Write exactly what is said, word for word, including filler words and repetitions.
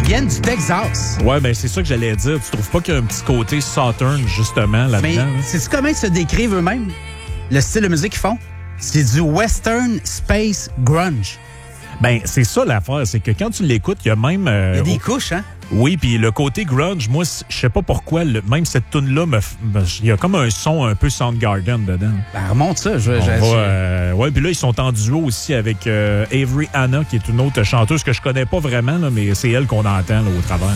viennent du Texas. Ouais, ben c'est ça que j'allais dire. Tu trouves pas qu'il y a un petit côté Southern, justement, là-dedans? Mais Là? sais-tu comment ils se décrivent eux-mêmes? Le style de musique qu'ils font? C'est du Western Space Grunge. Ben, c'est ça l'affaire, c'est que quand tu l'écoutes, il y a même... Euh, Il y a des au... couches, hein? Oui, puis le côté grunge, moi, je sais pas pourquoi, le, même cette tune-là, me, il y a comme un son un peu Soundgarden dedans. Ben, remonte ça. Je, On je, va, je... euh, ouais, puis là, ils sont en duo aussi avec euh, Avery Anna, qui est une autre chanteuse que je connais pas vraiment, là, mais c'est elle qu'on entend là, au travers.